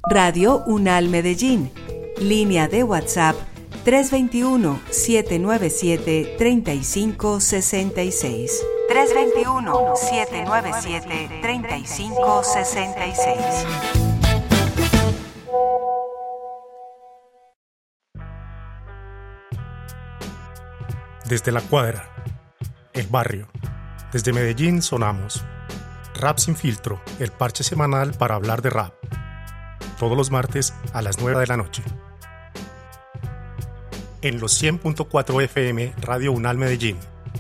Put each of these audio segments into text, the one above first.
Radio UNAL Medellín. Línea de WhatsApp 321-797-3566. 321-797-3566. Desde la cuadra, el barrio, desde Medellín sonamos. Rap sin filtro, el parche semanal para hablar de rap. Todos los martes a las 9 de la noche. En los 100.4 FM Radio UNAL Medellín.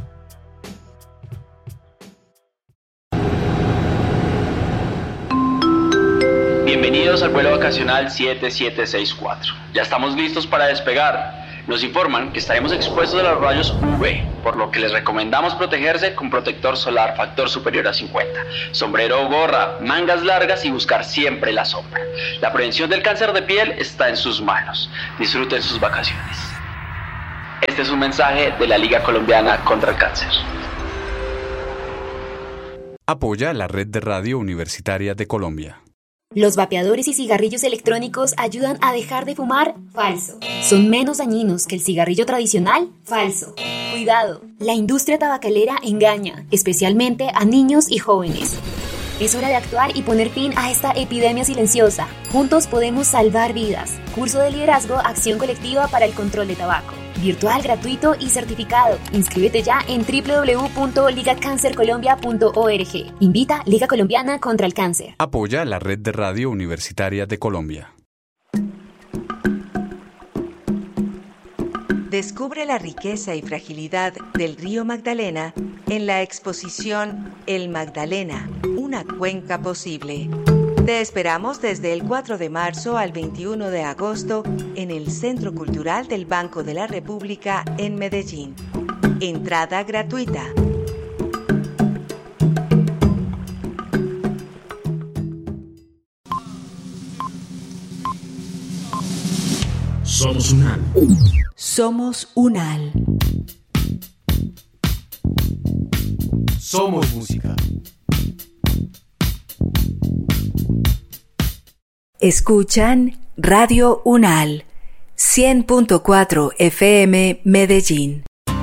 Bienvenidos al vuelo vacacional 7764. Ya estamos listos para despegar. Nos informan que estaremos expuestos a los rayos UV, por lo que les recomendamos protegerse con protector solar factor superior a 50, sombrero o gorra, mangas largas y buscar siempre la sombra. La prevención del cáncer de piel está en sus manos. Disfruten sus vacaciones. Este es un mensaje de la Liga Colombiana contra el Cáncer. Apoya la Red de Radio Universitaria de Colombia. ¿Los vapeadores y cigarrillos electrónicos ayudan a dejar de fumar? Falso. ¿Son menos dañinos que el cigarrillo tradicional? Falso. Cuidado, la industria tabacalera engaña, especialmente a niños y jóvenes. Es hora de actuar y poner fin a esta epidemia silenciosa. Juntos podemos salvar vidas. Curso de liderazgo, acción colectiva para el control de tabaco. Virtual, gratuito y certificado. Inscríbete ya en www.ligacancercolombia.org. Invita Liga Colombiana contra el Cáncer. Apoya la Red de Radio Universitaria de Colombia. Descubre la riqueza y fragilidad del río Magdalena en la exposición El Magdalena, una cuenca posible. Te esperamos desde el 4 de marzo al 21 de agosto en el Centro Cultural del Banco de la República en Medellín. Entrada gratuita. Somos UNAL. Somos UNAL. Somos música. Escuchan Radio UNAL, 100.4 FM Medellín.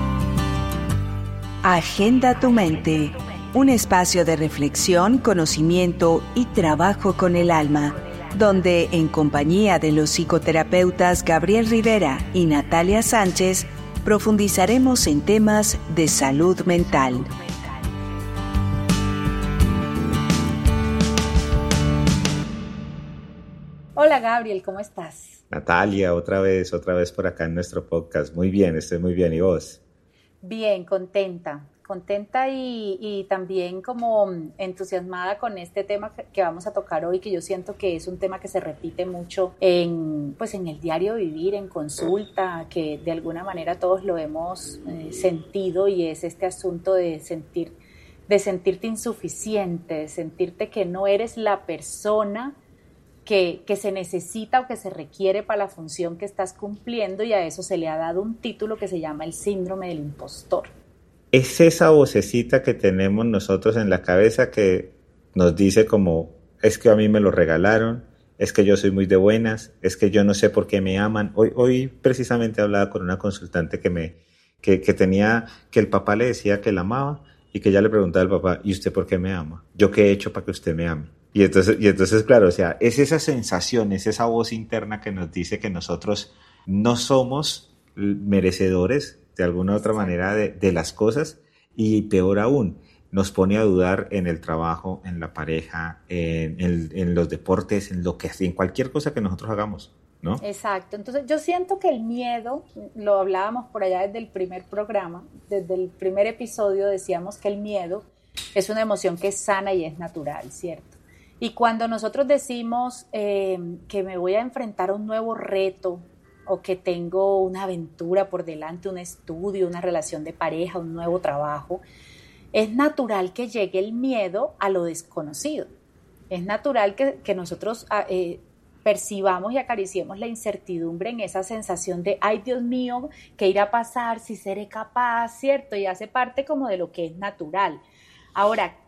Agenda tu mente, un espacio de reflexión, conocimiento y trabajo con el alma, donde en compañía de los psicoterapeutas Gabriel Rivera y Natalia Sánchez profundizaremos en temas de salud mental. Hola Gabriel, ¿cómo estás? Natalia, otra vez por acá en nuestro podcast. Muy bien, estoy muy bien. ¿Y vos? Bien, contenta y también como entusiasmada con este tema que vamos a tocar hoy, que yo siento que es un tema que se repite mucho en el diario vivir, en consulta, que de alguna manera todos lo hemos sentido, y es este asunto de sentirte insuficiente, de sentirte que no eres la persona que se necesita o que se requiere para la función que estás cumpliendo, y a eso se le ha dado un título que se llama el síndrome del impostor. Es esa vocecita que tenemos nosotros en la cabeza que nos dice como, es que a mí me lo regalaron, es que yo soy muy de buenas, es que yo no sé por qué me aman. Hoy precisamente hablaba con una consultante que tenía, que el papá le decía que la amaba, y que ella le preguntaba al papá, ¿y usted por qué me ama? ¿Yo qué he hecho para que usted me ame? Y entonces, claro, o sea, es esa sensación, es esa voz interna que nos dice que nosotros no somos merecedores de alguna u otra manera de las cosas, y peor aún, nos pone a dudar en el trabajo, en la pareja, en los deportes, en lo que en cualquier cosa que nosotros hagamos, ¿no? Exacto. Entonces yo siento que el miedo, lo hablábamos por allá desde el primer programa, desde el primer episodio decíamos que el miedo es una emoción que es sana y es natural, ¿cierto? Y cuando nosotros decimos que me voy a enfrentar a un nuevo reto, o que tengo una aventura por delante, un estudio, una relación de pareja, un nuevo trabajo, es natural que llegue el miedo a lo desconocido. Es natural que nosotros percibamos y acariciemos la incertidumbre en esa sensación de, ay Dios mío, ¿qué irá a pasar? Si seré capaz, ¿cierto? Y hace parte como de lo que es natural. Ahora,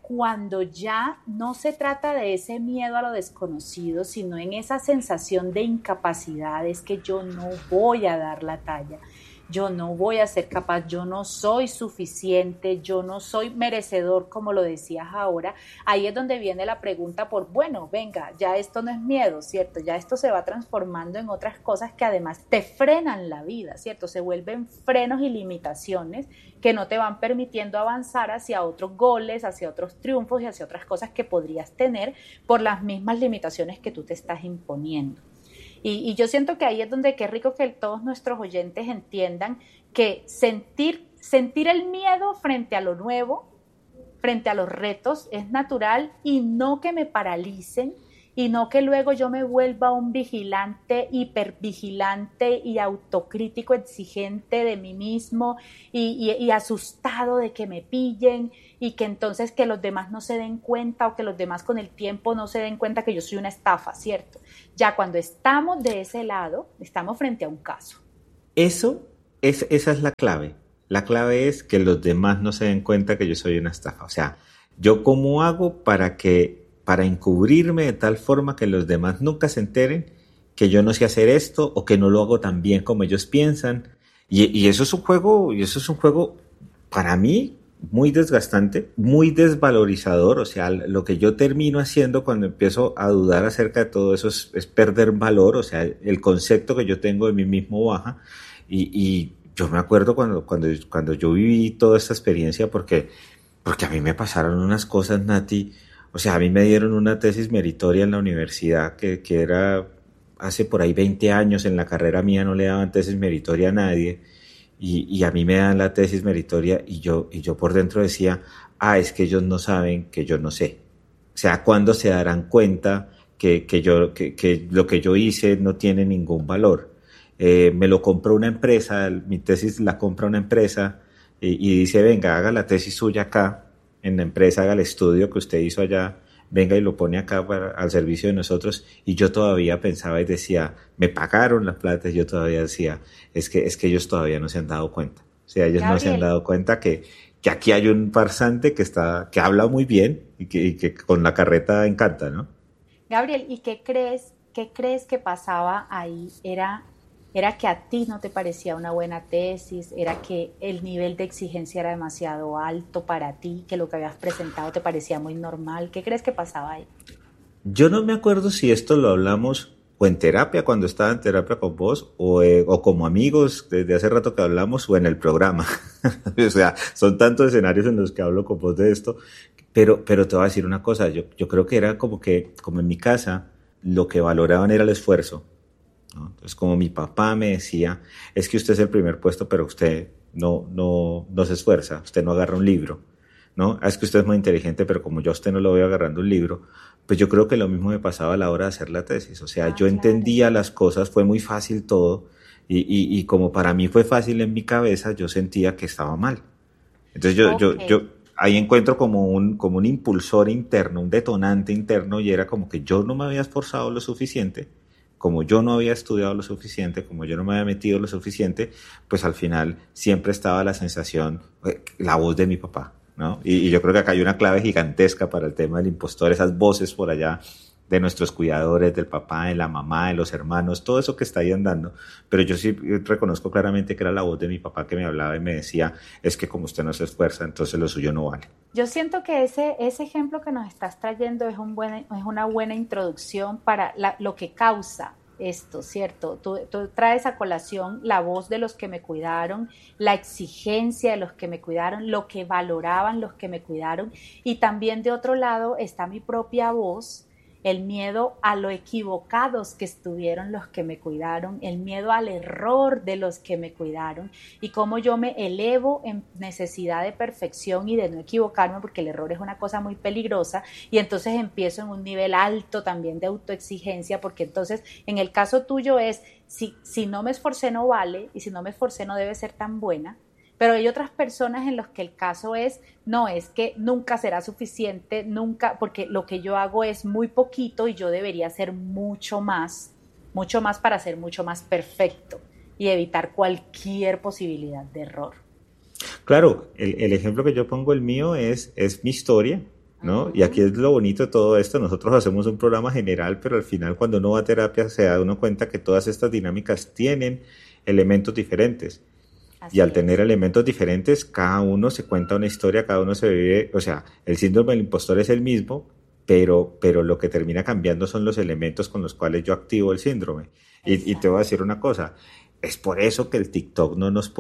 cuando ya no se trata de ese miedo a lo desconocido, sino en esa sensación de incapacidad, es que yo no voy a dar la talla, yo no voy a ser capaz, yo no soy suficiente, yo no soy merecedor, como lo decías ahora. Ahí es donde viene la pregunta por, bueno, venga, ya esto no es miedo, ¿cierto? Ya esto se va transformando en otras cosas que además te frenan la vida, ¿cierto? Se vuelven frenos y limitaciones que no te van permitiendo avanzar hacia otros goles, hacia otros triunfos y hacia otras cosas que podrías tener por las mismas limitaciones que tú te estás imponiendo. Y yo siento que ahí es donde qué rico que todos nuestros oyentes entiendan que sentir el miedo frente a lo nuevo, frente a los retos, es natural y no que me paralicen y no que luego yo me vuelva un vigilante, hipervigilante y autocrítico exigente de mí mismo y asustado de que me pillen y que entonces que los demás no se den cuenta o que los demás con el tiempo no se den cuenta que yo soy una estafa, ¿cierto? Ya cuando estamos de ese lado, estamos frente a un caso. Esa es la clave. La clave es que los demás no se den cuenta que yo soy una estafa. O sea, ¿yo cómo hago para encubrirme de tal forma que los demás nunca se enteren que yo no sé hacer esto o que no lo hago tan bien como ellos piensan? Y eso es un juego para mí muy desgastante, muy desvalorizador. O sea, lo que yo termino haciendo cuando empiezo a dudar acerca de todo eso es perder valor. O sea, el concepto que yo tengo de mí mismo baja. Y yo me acuerdo cuando yo viví toda esta experiencia porque a mí me pasaron unas cosas, Nati. O sea, a mí me dieron una tesis meritoria en la universidad que era hace por ahí 20 años. En la carrera mía no le daban tesis meritoria a nadie y a mí me dan la tesis meritoria y yo por dentro decía, es que ellos no saben que yo no sé. O sea, ¿cuándo se darán cuenta que lo que yo hice no tiene ningún valor? Me lo compró una empresa, mi tesis la compra una empresa y dice, venga, haga la tesis suya acá en la empresa, haga el estudio que usted hizo allá, venga y lo pone acá al servicio de nosotros. Y yo todavía pensaba y decía, me pagaron las plata, y yo todavía decía, es que ellos todavía no se han dado cuenta. O sea, ellos no se han dado cuenta que aquí hay un farsante que habla muy bien y que con la carreta encanta, ¿no? Gabriel, ¿y qué crees que pasaba ahí? ¿Era que a ti no te parecía una buena tesis? ¿Era que el nivel de exigencia era demasiado alto para ti? ¿Que lo que habías presentado te parecía muy normal? ¿Qué crees que pasaba ahí? Yo no me acuerdo si esto lo hablamos o en terapia, cuando estaba en terapia con vos, o como amigos desde hace rato que hablamos, o en el programa. O sea, son tantos escenarios en los que hablo con vos de esto. Pero te voy a decir una cosa, yo creo que era como en mi casa, lo que valoraban era el esfuerzo, ¿no? Entonces, como mi papá me decía, es que usted es el primer puesto, pero usted no se esfuerza, usted no agarra un libro, ¿no? Es que usted es muy inteligente, pero como yo a usted no lo veo agarrando un libro, pues yo creo que lo mismo me pasaba a la hora de hacer la tesis. O sea, yo entendía las cosas, fue muy fácil todo, y como para mí fue fácil en mi cabeza, yo sentía que estaba mal. Entonces yo ahí encuentro como un impulsor interno, un detonante interno, y era como que yo no me había esforzado lo suficiente, como yo no había estudiado lo suficiente, como yo no me había metido lo suficiente, pues al final siempre estaba la sensación, la voz de mi papá, ¿no? Y yo creo que acá hay una clave gigantesca para el tema del impostor, esas voces por allá de nuestros cuidadores, del papá, de la mamá, de los hermanos, todo eso que está ahí andando. Pero yo sí reconozco claramente que era la voz de mi papá que me hablaba y me decía, es que como usted no se esfuerza, entonces lo suyo no vale. Yo siento que ese ejemplo que nos estás trayendo es una buena introducción para lo que causa esto, ¿cierto? Tú traes a colación la voz de los que me cuidaron, la exigencia de los que me cuidaron, lo que valoraban los que me cuidaron, y también de otro lado está mi propia voz, el miedo a lo equivocados que estuvieron los que me cuidaron, el miedo al error de los que me cuidaron y cómo yo me elevo en necesidad de perfección y de no equivocarme, porque el error es una cosa muy peligrosa, y entonces empiezo en un nivel alto también de autoexigencia, porque entonces en el caso tuyo es, si no me esforcé no vale, y si no me esforcé no debe ser tan buena. Pero hay otras personas en los que el caso es que nunca será suficiente, nunca, porque lo que yo hago es muy poquito y yo debería hacer mucho más para ser mucho más perfecto y evitar cualquier posibilidad de error. Claro, el ejemplo que yo pongo, el mío, es mi historia. ¿no? Y aquí es lo bonito de todo esto, nosotros hacemos un programa general, pero al final cuando uno va a terapia se da uno cuenta que todas estas dinámicas tienen elementos diferentes. Y al tener elementos diferentes, cada uno se cuenta una historia, cada uno se vive, o sea, el síndrome del impostor es el mismo, pero lo que termina cambiando son los elementos con los cuales yo activo el síndrome. Y te voy a decir una cosa, es por eso que el TikTok no nos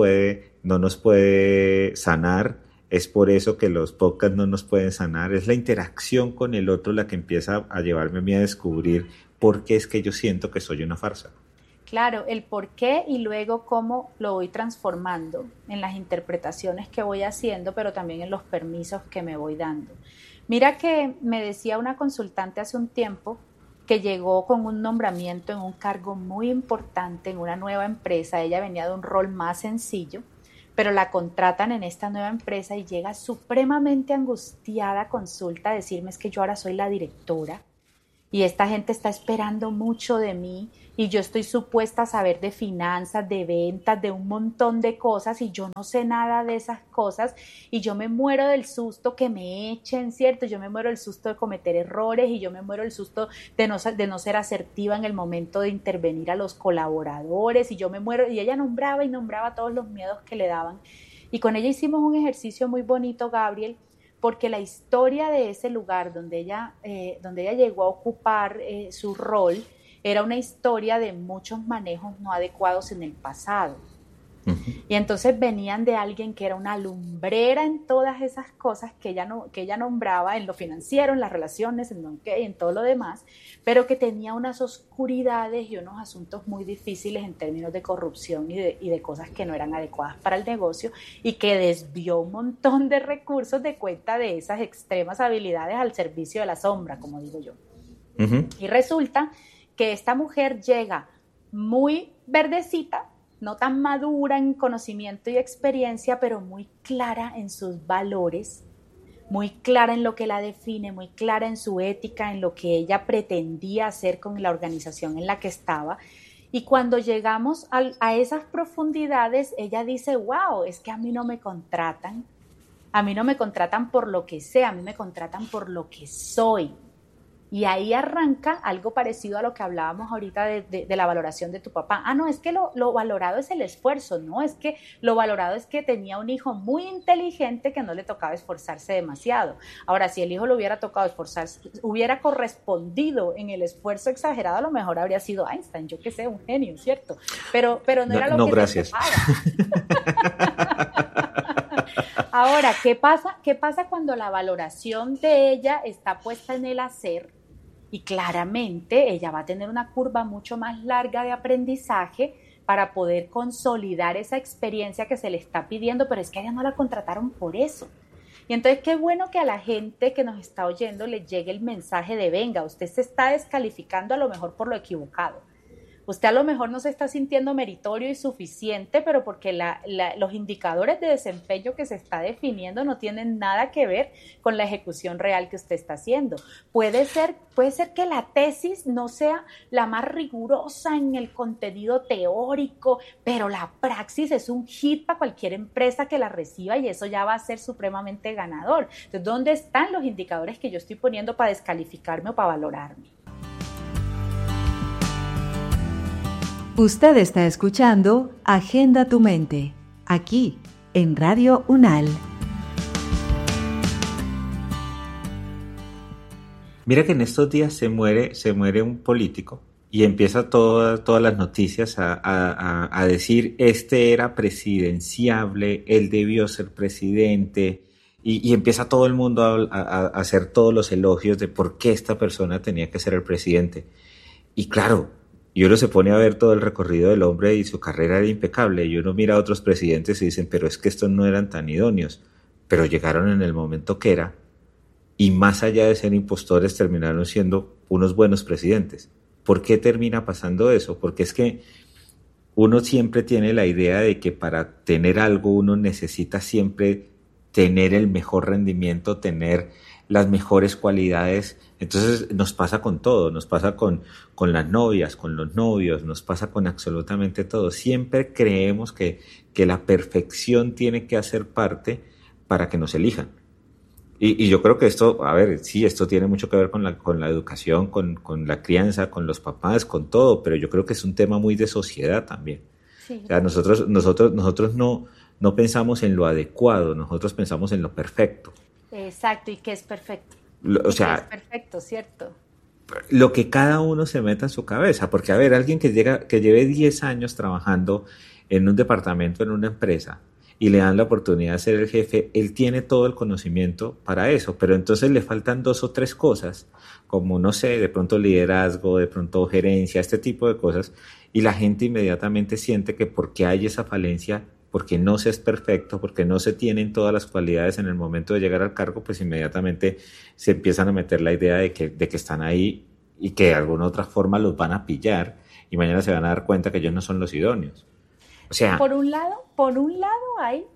puede sanar, es por eso que los podcasts no nos pueden sanar, es la interacción con el otro la que empieza a llevarme a mí a descubrir por qué es que yo siento que soy una farsa. Claro, el por qué y luego cómo lo voy transformando en las interpretaciones que voy haciendo, pero también en los permisos que me voy dando. Mira que me decía una consultante hace un tiempo que llegó con un nombramiento en un cargo muy importante en una nueva empresa. Ella venía de un rol más sencillo, pero la contratan en esta nueva empresa y llega supremamente angustiada a consulta a decirme: es que yo ahora soy la directora y esta gente está esperando mucho de mí y yo estoy supuesta a saber de finanzas, de ventas, de un montón de cosas y yo no sé nada de esas cosas y yo me muero del susto que me echen, ¿cierto? Yo me muero del susto de cometer errores y yo me muero del susto de no ser asertiva en el momento de intervenir a los colaboradores y yo me muero, y ella nombraba y nombraba todos los miedos que le daban. Y con ella hicimos un ejercicio muy bonito, Gabriel, porque la historia de ese lugar donde ella llegó a ocupar su rol era una historia de muchos manejos no adecuados en el pasado. Uh-huh. Y entonces venían de alguien que era una lumbrera en todas esas cosas que ella nombraba, en lo financiero, en las relaciones, en todo lo demás, pero que tenía unas oscuridades y unos asuntos muy difíciles en términos de corrupción y de cosas que no eran adecuadas para el negocio, y que desvió un montón de recursos de cuenta de esas extremas habilidades al servicio de la sombra, como digo yo. Uh-huh. Y resulta que esta mujer llega muy verdecita, no tan madura en conocimiento y experiencia, pero muy clara en sus valores, muy clara en lo que la define, muy clara en su ética, en lo que ella pretendía hacer con la organización en la que estaba. Y cuando llegamos a esas profundidades, ella dice: wow, es que a mí no me contratan por lo que sé, a mí me contratan por lo que soy. Y ahí arranca algo parecido a lo que hablábamos ahorita de la valoración de tu papá. No, es que lo valorado es el esfuerzo, no, es que lo valorado es que tenía un hijo muy inteligente que no le tocaba esforzarse demasiado. Ahora, si el hijo le hubiera tocado esforzarse, hubiera correspondido en el esfuerzo exagerado, a lo mejor habría sido Einstein, yo qué sé, un genio, ¿cierto? Pero no era lo que gracias. Ahora, ¿qué pasa cuando la valoración de ella está puesta en el hacer? Y claramente ella va a tener una curva mucho más larga de aprendizaje para poder consolidar esa experiencia que se le está pidiendo, pero es que a ella no la contrataron por eso. Y entonces qué bueno que a la gente que nos está oyendo le llegue el mensaje de: venga, usted se está descalificando a lo mejor por lo equivocado. Usted a lo mejor no se está sintiendo meritorio y suficiente, pero porque los indicadores de desempeño que se está definiendo no tienen nada que ver con la ejecución real que usted está haciendo. Puede ser que la tesis no sea la más rigurosa en el contenido teórico, pero la praxis es un hit para cualquier empresa que la reciba y eso ya va a ser supremamente ganador. Entonces, ¿dónde están los indicadores que yo estoy poniendo para descalificarme o para valorarme? Usted está escuchando Agenda tu Mente, aquí en Radio UNAL. Mira que en estos días se muere un político y empieza todas las noticias a decir: este era presidenciable, él debió ser presidente, y empieza todo el mundo a hacer todos los elogios de por qué esta persona tenía que ser el presidente. Y claro, y uno se pone a ver todo el recorrido del hombre y su carrera era impecable, y uno mira a otros presidentes y dicen: pero es que estos no eran tan idóneos, pero llegaron en el momento que era, y más allá de ser impostores terminaron siendo unos buenos presidentes. ¿Por qué termina pasando eso? Porque es que uno siempre tiene la idea de que para tener algo uno necesita siempre tener el mejor rendimiento, tener las mejores cualidades. Entonces nos pasa con todo, nos pasa con las novias, con los novios, nos pasa con absolutamente todo. Siempre creemos que la perfección tiene que hacer parte para que nos elijan. Y yo creo que esto, a ver, sí, esto tiene mucho que ver con la educación, con la crianza, con los papás, con todo, pero yo creo que es un tema muy de sociedad también. Sí, O sea, nosotros no pensamos en lo adecuado, nosotros pensamos en lo perfecto. exacto, ¿y qué es perfecto? O ¿Y qué es sea, perfecto, cierto? lo que cada uno se meta en su cabeza, porque a ver, alguien que lleve 10 años trabajando en un departamento, en una empresa, y le dan la oportunidad de ser el jefe, él tiene todo el conocimiento para eso, pero entonces le faltan 2 o 3 cosas, como no sé, de pronto liderazgo, de pronto gerencia, este tipo de cosas, y la gente inmediatamente siente que porque hay esa falencia, porque no se es perfecto, porque no se tienen todas las cualidades en el momento de llegar al cargo, pues inmediatamente se empiezan a meter la idea de que están ahí y que de alguna otra forma los van a pillar y mañana se van a dar cuenta que ellos no son los idóneos. O sea, Por un lado hay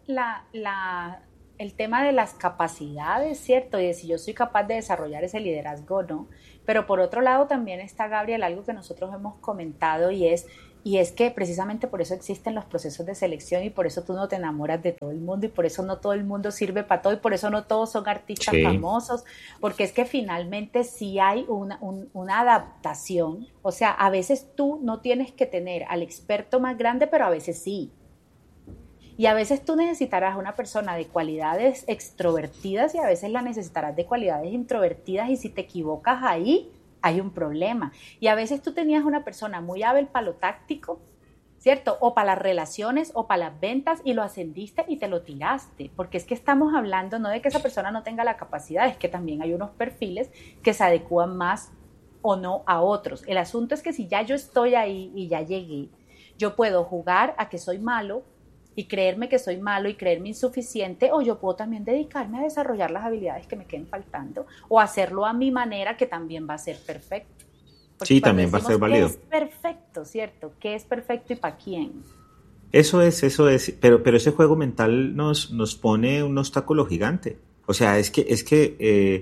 el tema de las capacidades, ¿cierto? Y de si yo soy capaz de desarrollar ese liderazgo o no. Pero por otro lado también está, Gabriel, algo que nosotros hemos comentado y es que precisamente por eso existen los procesos de selección y por eso tú no te enamoras de todo el mundo y por eso no todo el mundo sirve para todo y por eso no todos son artistas sí, famosos, porque es que finalmente sí hay una adaptación. O sea, a veces tú no tienes que tener al experto más grande, pero a veces sí. Y a veces tú necesitarás una persona de cualidades extrovertidas y a veces la necesitarás de cualidades introvertidas y si te equivocas ahí, hay un problema. Y a veces tú tenías una persona muy hábil para lo táctico, ¿cierto? O para las relaciones o para las ventas y lo ascendiste y te lo tiraste. Porque es que estamos hablando no de que esa persona no tenga la capacidad, es que también hay unos perfiles que se adecúan más o no a otros. El asunto es que si ya yo estoy ahí y ya llegué, yo puedo jugar a que soy malo y creerme que soy malo y creerme insuficiente, o yo puedo también dedicarme a desarrollar las habilidades que me queden faltando o hacerlo a mi manera que también va a ser perfecto. Porque sí, cuando también va a ser decimos qué válido. es perfecto, ¿cierto? ¿Qué es perfecto y para quién? Eso es, pero ese juego mental nos pone un obstáculo gigante. O sea, es que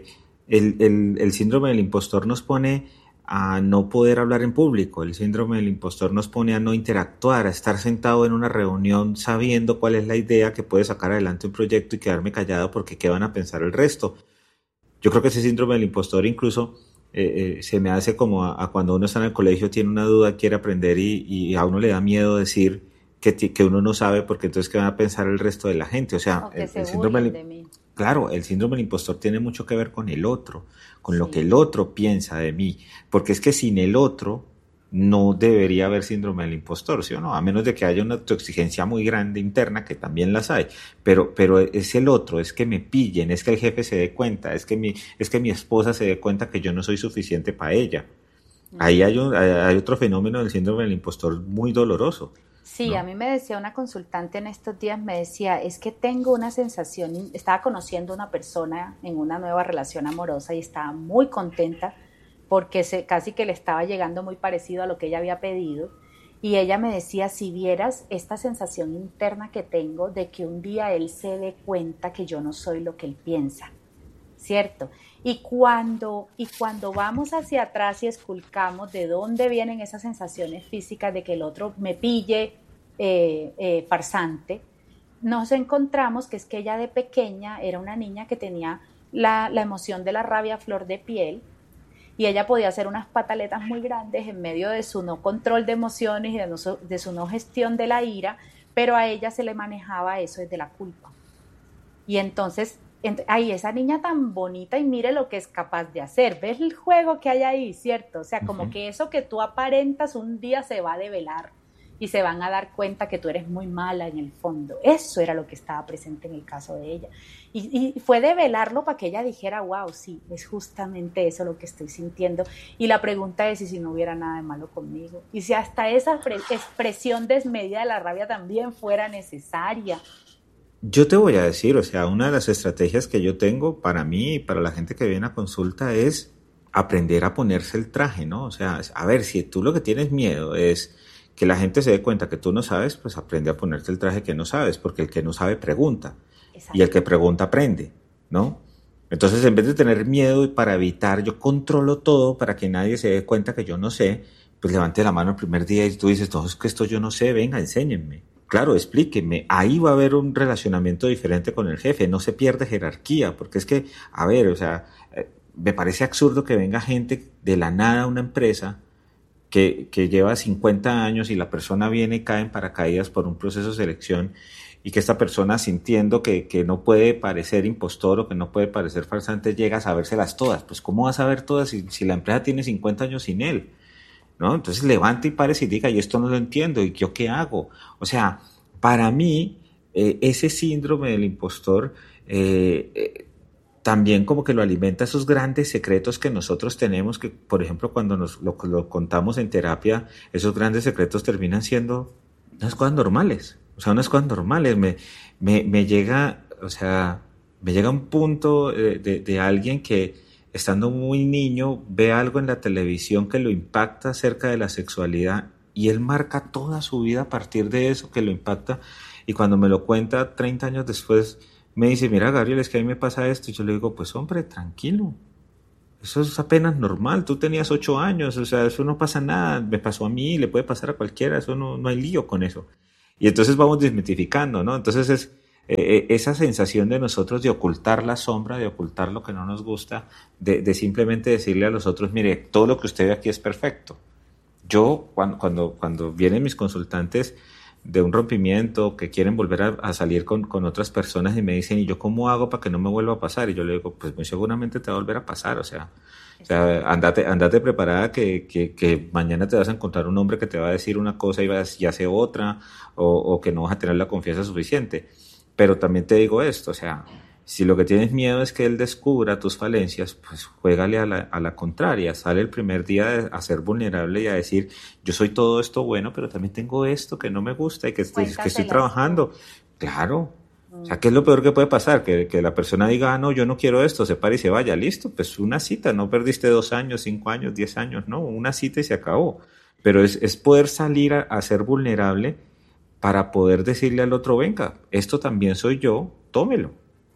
el síndrome del impostor nos pone a no poder hablar en público, el síndrome del impostor nos pone a no interactuar, a estar sentado en una reunión sabiendo cuál es la idea que puede sacar adelante un proyecto y quedarme callado porque qué van a pensar el resto. Yo creo que ese síndrome del impostor incluso se me hace como a cuando uno está en el colegio, tiene una duda, quiere aprender y a uno le da miedo decir que uno no sabe porque entonces qué van a pensar el resto de la gente. O sea, O que se síndrome burlen de mí. claro, el síndrome del impostor tiene mucho que ver con el otro, con lo que Sí. el otro piensa de mí, porque es que sin el otro no debería haber síndrome del impostor, ¿sí o no? A menos de que haya una autoexigencia muy grande interna, que también las hay, pero es el otro, es que me pillen, es que el jefe se dé cuenta, es que mi esposa se dé cuenta que yo no soy suficiente para ella. Ahí hay otro fenómeno del síndrome del impostor muy doloroso, Sí, a ¿no? mí me decía una consultante en estos días, me decía, es que tengo una sensación, estaba conociendo a una persona en una nueva relación amorosa y estaba muy contenta porque casi que le estaba llegando muy parecido a lo que ella había pedido y ella me decía, si vieras esta sensación interna que tengo de que un día él se dé cuenta que yo no soy lo que él piensa, ¿cierto? Y cuando vamos hacia atrás y esculcamos de dónde vienen esas sensaciones físicas de que el otro me pille farsante, nos encontramos que es que ella de pequeña era una niña que tenía la emoción de la rabia a flor de piel y ella podía hacer unas pataletas muy grandes en medio de su no control de emociones y de su no gestión de la ira, pero a ella se le manejaba eso desde la culpa. Y entonces, ay, esa niña tan bonita y mire lo que es capaz de hacer. ¿Ves el juego que hay ahí, cierto? O sea, como que eso que tú aparentas un día se va a develar y se van a dar cuenta que tú eres muy mala en el fondo. Eso era lo que estaba presente en el caso de ella. Y fue develarlo para que ella dijera, wow, sí, es justamente eso lo que estoy sintiendo. Y la pregunta es, ¿y si no hubiera nada de malo conmigo? Y si hasta esa expresión desmedida de la rabia también fuera necesaria. Yo te voy a decir, o sea, una de las estrategias que yo tengo para mí y para la gente que viene a consulta es aprender a ponerse el traje, ¿no? O sea, a ver, si tú lo que tienes miedo es que la gente se dé cuenta que tú no sabes, pues aprende a ponerte el traje que no sabes, porque el que no sabe pregunta y el que pregunta aprende, ¿no? Entonces, en vez de tener miedo y para evitar, yo controlo todo para que nadie se dé cuenta que yo no sé, pues levante la mano el primer día y tú dices, no, es que esto yo no sé, venga, enséñenme. claro, explíqueme, ahí va a haber un relacionamiento diferente con el jefe, no se pierde jerarquía, porque es que, a ver, o sea, me parece absurdo que venga gente de la nada a una empresa que lleva 50 años y la persona viene y cae en paracaídas por un proceso de selección y que esta persona, sintiendo que no puede parecer impostor o que no puede parecer farsante, llega a sabérselas todas. Pues ¿cómo va a saber todas si la empresa tiene 50 años sin él? ¿No? Entonces levante y párese y diga, y esto no lo entiendo, ¿y yo qué hago? O sea, para mí, ese síndrome del impostor también como que lo alimenta esos grandes secretos que nosotros tenemos, que por ejemplo cuando nos lo contamos en terapia, esos grandes secretos terminan siendo unas cosas normales. O sea, unas cosas normales. Me llega, o sea, me llega un punto de alguien que, estando muy niño, ve algo en la televisión que lo impacta acerca de la sexualidad y él marca toda su vida a partir de eso que lo impacta. Y cuando me lo cuenta 30 años después, me dice, mira, Gabriel, es que a mí me pasa esto. Y yo le digo, pues hombre, tranquilo. Eso es apenas normal. Tú tenías 8 años, o sea, eso no pasa nada. Me pasó a mí, le puede pasar a cualquiera. Eso no hay lío con eso. Y entonces vamos desmitificando, ¿no? Entonces es esa sensación de nosotros de ocultar la sombra, de ocultar lo que no nos gusta, de simplemente decirle a los otros, mire, todo lo que usted ve aquí es perfecto. Yo, cuando vienen mis consultantes de un rompimiento, que quieren volver a salir con otras personas y me dicen, ¿y yo cómo hago para que no me vuelva a pasar? Y yo le digo, pues muy seguramente te va a volver a pasar, o sea, andate preparada que mañana te vas a encontrar un hombre que te va a decir una cosa y hace otra, o que no vas a tener la confianza suficiente. Pero también te digo esto, o sea, si lo que tienes miedo es que él descubra tus falencias, pues juégale a la contraria. Sale el primer día a ser vulnerable y a decir, yo soy todo esto bueno, pero también tengo esto que no me gusta y que estoy trabajando. Claro. O sea, ¿qué es lo peor que puede pasar? Que la persona diga, no, yo no quiero esto, se pare y se vaya. Listo, pues una cita, no perdiste 2 años, 5 años, 10 años, no, una cita y se acabó. Pero es poder salir a ser vulnerable para poder decirle al otro, venga, esto también soy yo, tómelo.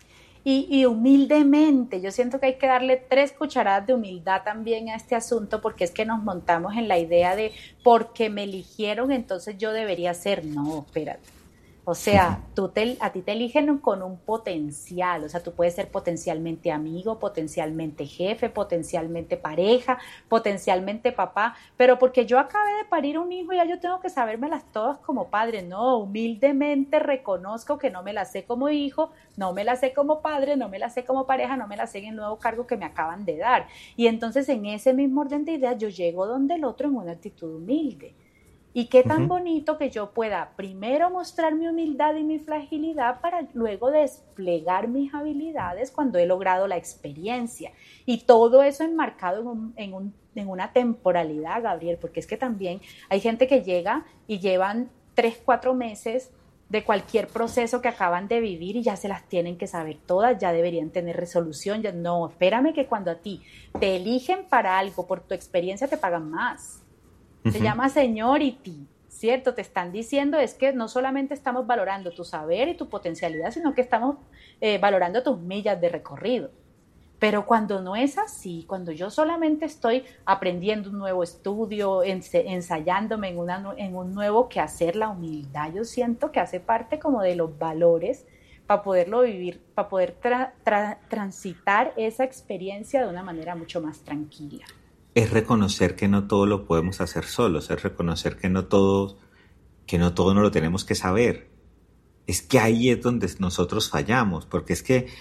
Y humildemente, yo siento que hay que darle 3 cucharadas de humildad también a este asunto, porque es que nos montamos en la idea de porque me eligieron, entonces yo debería ser. No, espérate. O sea, a ti te eligen con un potencial, o sea, tú puedes ser potencialmente amigo, potencialmente jefe, potencialmente pareja, potencialmente papá, pero porque yo acabé de parir un hijo ya yo tengo que sabérmelas todas como padre. No, humildemente reconozco que no me las sé como hijo, no me las sé como padre, no me las sé como pareja, no me las sé en el nuevo cargo que me acaban de dar. Y entonces en ese mismo orden de ideas yo llego donde el otro en una actitud humilde. Y qué tan bonito que yo pueda primero mostrar mi humildad y mi fragilidad para luego desplegar mis habilidades cuando he logrado la experiencia. Y todo eso enmarcado en una temporalidad, Gabriel, porque es que también hay gente que llega y llevan 3, 4 meses de cualquier proceso que acaban de vivir y ya se las tienen que saber todas, ya deberían tener resolución. Ya, no, espérame que cuando a ti te eligen para algo por tu experiencia te pagan más. Se llama seniority, ¿cierto? Te están diciendo es que no solamente estamos valorando tu saber y tu potencialidad, sino que estamos valorando tus millas de recorrido. Pero cuando no es así, cuando yo solamente estoy aprendiendo un nuevo estudio, ensayándome en un nuevo quehacer, la humildad yo siento que hace parte como de los valores para poderlo vivir, para poder transitar esa experiencia de una manera mucho más tranquila. Es reconocer que no todo lo podemos hacer solos, es reconocer que no todo no lo tenemos que saber. Es que ahí es donde nosotros fallamos, porque es que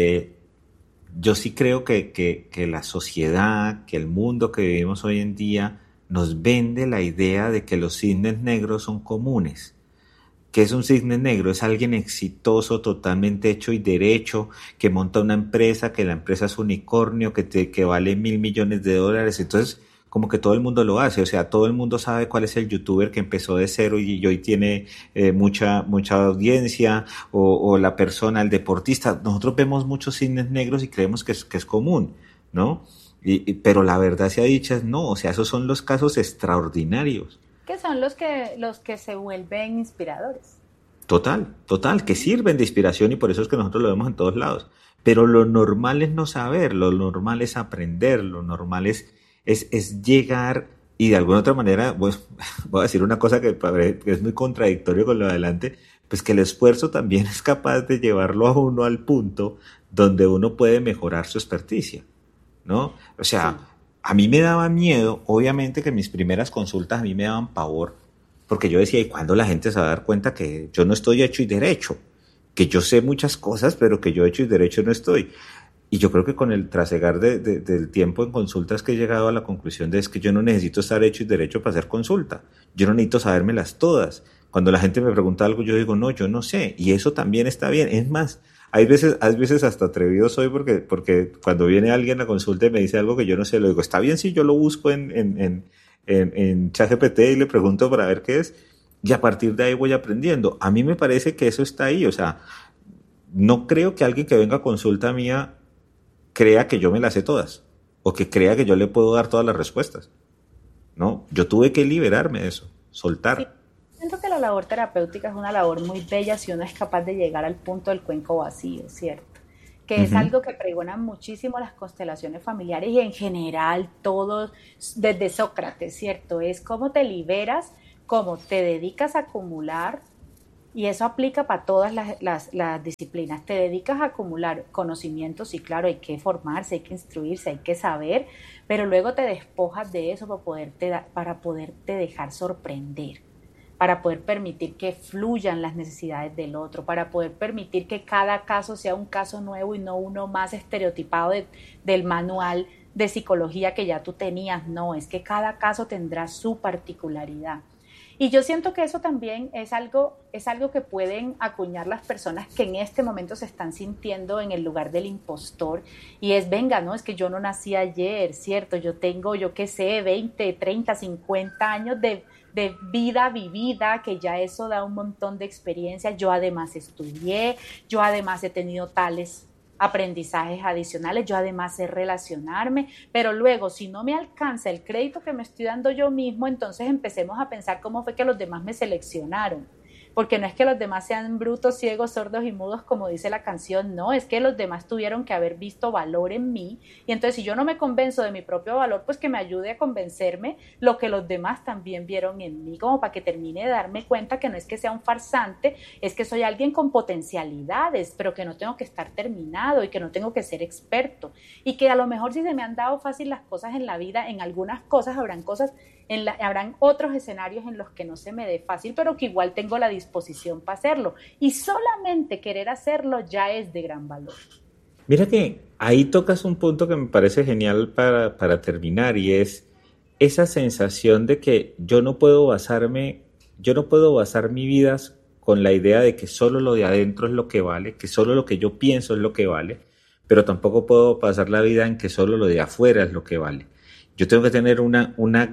yo sí creo que la sociedad, que el mundo que vivimos hoy en día nos vende la idea de que los cisnes negros son comunes. ¿Qué es un cisne negro? Es alguien exitoso, totalmente hecho y derecho, que monta una empresa, que la empresa es unicornio, que vale $1,000 millones. Entonces, como que todo el mundo lo hace. O sea, todo el mundo sabe cuál es el youtuber que empezó de cero y hoy tiene mucha audiencia, o la persona, el deportista. Nosotros vemos muchos cisnes negros y creemos que es común, ¿no? Pero la verdad sea dicha es no. O sea, esos son los casos extraordinarios. Que son los que se vuelven inspiradores. Total, que sirven de inspiración y por eso es que nosotros lo vemos en todos lados. Pero lo normal es no saber, lo normal es aprender, lo normal es llegar y de alguna otra manera, pues, voy a decir una cosa que es muy contradictorio con lo de adelante, pues que el esfuerzo también es capaz de llevarlo a uno al punto donde uno puede mejorar su experticia, ¿no? O sea, a mí me daba miedo, obviamente que mis primeras consultas a mí me daban pavor, porque yo decía, ¿y cuándo la gente se va a dar cuenta que yo no estoy hecho y derecho? Que yo sé muchas cosas, pero que yo hecho y derecho no estoy. Y yo creo que con el trasegar del tiempo en consultas que he llegado a la conclusión de es que yo no necesito estar hecho y derecho para hacer consulta. Yo no necesito sabérmelas todas. Cuando la gente me pregunta algo, yo digo, no, yo no sé. Y eso también está bien. Es más, hay veces hasta atrevido soy porque cuando viene alguien a consulta y me dice algo que yo no sé, le digo, está bien si yo lo busco en ChatGPT y le pregunto para ver qué es. Y a partir de ahí voy aprendiendo. A mí me parece que eso está ahí. O sea, no creo que alguien que venga a consulta mía crea que yo me las sé todas o que crea que yo le puedo dar todas las respuestas. No, yo tuve que liberarme de eso, soltar. Sí, siento que la labor terapéutica es una labor muy bella si uno es capaz de llegar al punto del cuenco vacío, ¿cierto? Que es algo que pregonan muchísimo las constelaciones familiares y en general todos, desde Sócrates, ¿cierto? Es cómo te liberas, cómo te dedicas a acumular. Y eso aplica para todas las disciplinas. Te dedicas a acumular conocimientos y claro, hay que formarse, hay que instruirse, hay que saber, pero luego te despojas de eso para poderte dejar sorprender, para poder permitir que fluyan las necesidades del otro, para poder permitir que cada caso sea un caso nuevo y no uno más estereotipado del manual de psicología que ya tú tenías. No, es que cada caso tendrá su particularidad. Y yo siento que eso también es algo que pueden acuñar las personas que en este momento se están sintiendo en el lugar del impostor y es, venga, no, es que yo no nací ayer, ¿cierto? Yo tengo, yo qué sé, 20, 30, 50 años de vida vivida, que ya eso da un montón de experiencia. Yo además estudié, yo además he tenido tales aprendizajes adicionales, yo además sé relacionarme, pero luego si no me alcanza el crédito que me estoy dando yo mismo, entonces empecemos a pensar cómo fue que los demás me seleccionaron, porque no es que los demás sean brutos, ciegos, sordos y mudos como dice la canción, no, es que los demás tuvieron que haber visto valor en mí, y entonces si yo no me convenzo de mi propio valor, pues que me ayude a convencerme lo que los demás también vieron en mí, como para que termine de darme cuenta que no es que sea un farsante, es que soy alguien con potencialidades, pero que no tengo que estar terminado y que no tengo que ser experto, y que a lo mejor si se me han dado fácil las cosas en la vida, en algunas cosas habrán otros escenarios en los que no se me dé fácil, pero que igual tengo la disposición para hacerlo. Y solamente querer hacerlo ya es de gran valor. Mira que ahí tocas un punto que me parece genial para terminar y es esa sensación de que yo no puedo basar mi vida con la idea de que solo lo de adentro es lo que vale, que solo lo que yo pienso es lo que vale, pero tampoco puedo pasar la vida en que solo lo de afuera es lo que vale. Yo tengo que tener una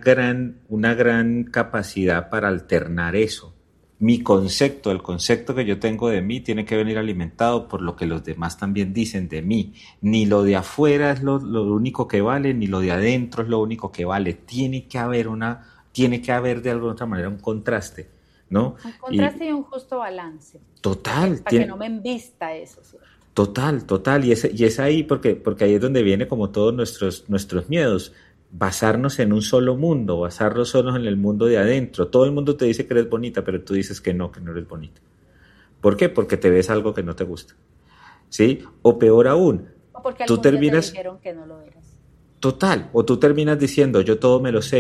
gran capacidad para alternar eso. El concepto que yo tengo de mí tiene que venir alimentado por lo que los demás también dicen de mí. Ni lo de afuera es lo único que vale, ni lo de adentro es lo único que vale. Tiene que haber de alguna otra manera un contraste, ¿no? Un contraste y un justo balance. Total. Para que no me embista eso, ¿sí? Total. Y es ahí porque ahí es donde viene como todos nuestros miedos. Basarnos en un solo mundo, basarnos solo en el mundo de adentro. Todo el mundo te dice que eres bonita, pero tú dices que no eres bonita. ¿Por qué? Porque te ves algo que no te gusta. ¿Sí? O peor aún, o porque tú terminas... te dijeron que no lo eras. Total, o tú terminas diciendo yo todo me lo sé,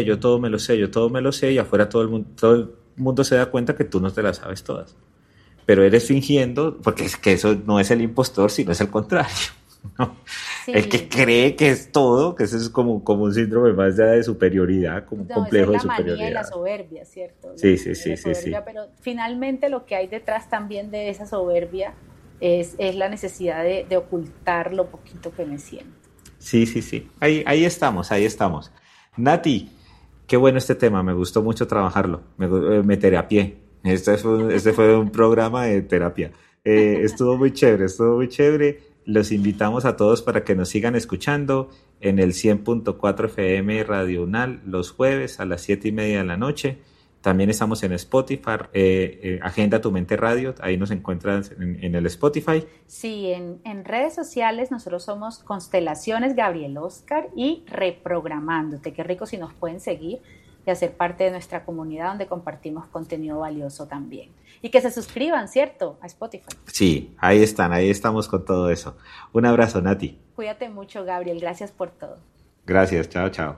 y afuera todo el mundo se da cuenta que tú no te las sabes todas. Pero eres fingiendo, porque es que eso no es el impostor, sino es el contrario. ¿No? Sí. El que cree que es todo, que eso es como un síndrome más de superioridad, como un complejo de superioridad. La manía y la soberbia, ¿cierto? Sí. Pero finalmente lo que hay detrás también de esa soberbia es la necesidad de ocultar lo poquito que me siento. Sí. Ahí estamos. Nati, qué bueno este tema, me gustó mucho trabajarlo, me terapié. Este fue un programa de terapia. Estuvo muy chévere. Los invitamos a todos para que nos sigan escuchando en el 100.4 FM Radio UNAL los jueves a las 7:30 de la noche. También estamos en Spotify, Agenda Tu Mente Radio, ahí nos encuentras en el Spotify. Sí, en redes sociales nosotros somos Constelaciones Gabriel Oscar y Reprogramándote. Qué rico si nos pueden seguir. y a ser parte de nuestra comunidad donde compartimos contenido valioso también. Y que se suscriban, ¿cierto? A Spotify. Sí, ahí estamos con todo eso. Un abrazo, Nati. Cuídate mucho, Gabriel. Gracias por todo. Gracias, chao, chao.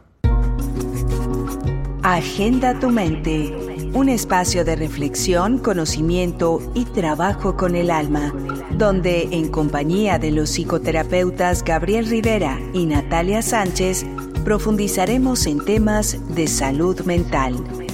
Agenda tu mente, un espacio de reflexión, conocimiento y trabajo con el alma, donde en compañía de los psicoterapeutas Gabriel Rivera y Natalia Sánchez profundizaremos en temas de salud mental.